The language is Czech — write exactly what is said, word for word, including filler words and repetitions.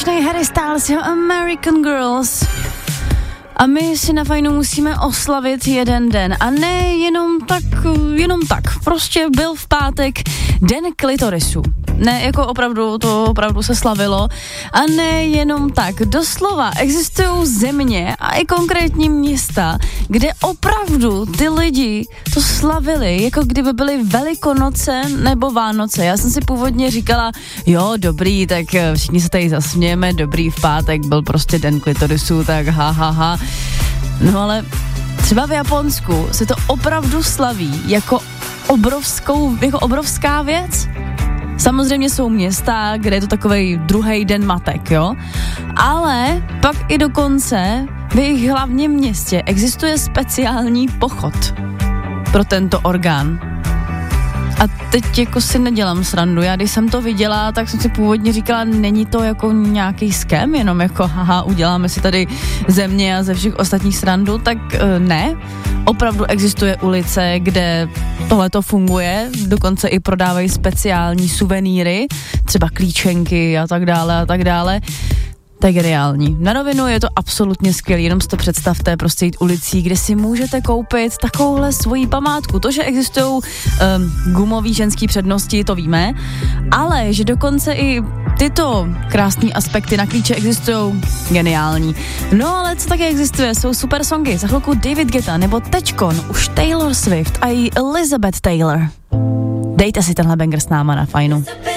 neskutečný Harry Styles, American Girls. A my si na Fajnu musíme oslavit jeden den. A ne jenom tak, jenom tak. Prostě byl v pátek den klitorisu. Ne, jako opravdu, to opravdu se slavilo. A ne jenom tak. Doslova existují země a i konkrétní města, kde opravdu ty lidi to slavili, jako kdyby byly Velikonoce nebo Vánoce. Já jsem si původně říkala, jo, dobrý, tak všichni se tady zasmějeme, dobrý, v pátek byl prostě den klitorisu, tak ha, ha, ha. No ale třeba v Japonsku se to opravdu slaví jako obrovskou, jako obrovská věc. Samozřejmě jsou města, kde je to takovej druhý den matek, jo? Ale pak i dokonce v jejich hlavním městě existuje speciální pochod pro tento orgán. A teď jako si nedělám srandu. Já když jsem to viděla, tak jsem si původně říkala, není to jako nějaký skem, jenom jako haha, uděláme si tady ze mě a ze všech ostatních srandu, tak ne. Opravdu existuje ulice, kde tohleto funguje, dokonce i prodávají speciální suvenýry, třeba klíčenky a tak dále a tak dále. To je geniální. Na rovinu je to absolutně skvělý, jenom si to představte, prostě jít ulicí, kde si můžete koupit takovouhle svoji památku. To, že existují um, gumový ženský přednosti, to víme, ale že dokonce i tyto krásné aspekty na klíče existují, geniální. No ale co také existuje, jsou super songy, za chvilku David Guetta nebo teďkon už Taylor Swift a i Elizabeth Taylor. Dejte si tenhle banger s náma na Fajnu.